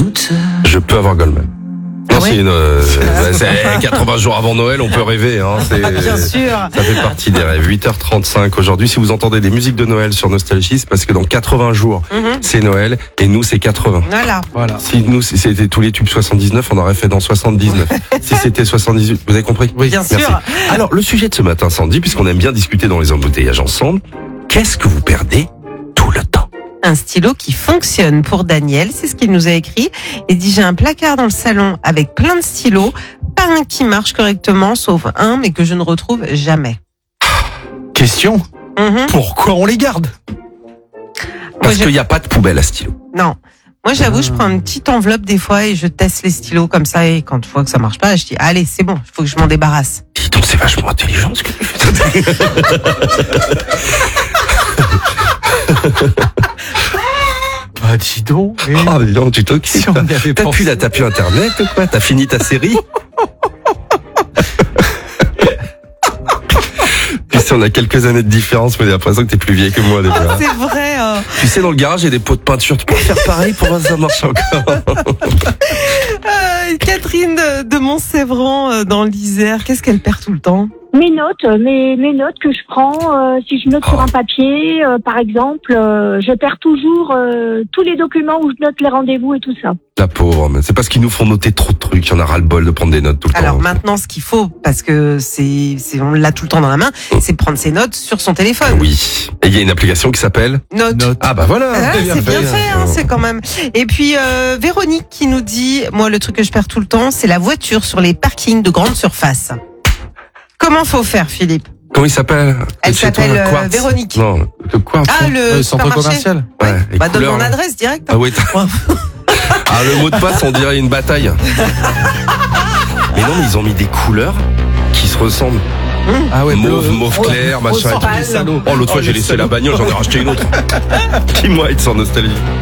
Je peux avoir Goldman. Non, Ah ouais c'est 80 jours avant Noël, on peut rêver. Hein, Bien sûr. Ça fait partie des rêves. 8h35 aujourd'hui. Si vous entendez des musiques de Noël sur Nostalgie, c'est parce que dans 80 jours, c'est Noël et nous, c'est 80. Voilà. Si c'était tous les tubes 79, on aurait fait dans 79. Si c'était 78, vous avez compris? Oui, bien sûr. Alors, le sujet de ce matin, Sandy, puisqu'on aime bien discuter dans les embouteillages ensemble, qu'est-ce que vous perdez tout le temps? Un stylo qui fonctionne pour Daniel, c'est ce qu'il nous a écrit. Il dit, j'ai un placard dans le salon avec plein de stylos, pas un qui marche correctement, sauf un, mais que je ne retrouve jamais. Question, pourquoi on les garde? Parce qu'il n'y a pas de poubelle à stylo. Non. Moi, j'avoue, je prends une petite enveloppe des fois et je teste les stylos comme ça, et quand je vois que ça marche pas, je dis, allez, c'est bon, il faut que je m'en débarrasse. Dis donc, c'est vachement intelligent ce que tu fais. Bah dis donc. Ah, dis donc, tu t'occupes. Si on y avait T'as pensé. pu Internet ou quoi? T'as fini ta série? Tu sais, on a quelques années de différence, mais j'ai l'impression que t'es plus vieille que moi déjà. C'est vrai. Tu sais, dans le garage, il y a des pots de peinture. Tu peux faire pareil pour voir si ça marche encore. Catherine de Montsévran dans l'Isère, qu'est-ce qu'elle perd tout le temps? Mes notes que je prends, si je note sur un papier, par exemple, je perds toujours tous les documents où je note les rendez-vous et tout ça. La pauvre, mais c'est parce qu'ils nous font noter trop de trucs. Il y en a ras-le-bol de prendre des notes tout le temps. Alors maintenant, ce qu'il faut, parce que on l'a tout le temps dans la main, c'est prendre ses notes sur son téléphone. Oui. Et il y a une application qui s'appelle Notes. Ah bah voilà. Ah, c'est bien fait, hein, c'est quand même. Et puis Véronique qui nous dit, moi le truc que je perds tout le temps, c'est la voiture sur les parkings de grande surface. Comment faut faire, Philippe? Comment il s'appelle? Elle Chez toi, s'appelle Quartz. Véronique. Non, le Quartz. Ah, le centre supermarché. commercial. Ouais, les Bah donne couleurs, mon là. adresse direct. Ah oui. Ah, le mot de passe, on dirait une bataille. Mais non, mais ils ont mis des couleurs qui se ressemblent. Ah ouais, Mauve clair, machin. opale. Oh, l'autre fois, j'ai laissé la bagnole, j'en ai racheté une autre. Dis-moi, être sans nostalgie.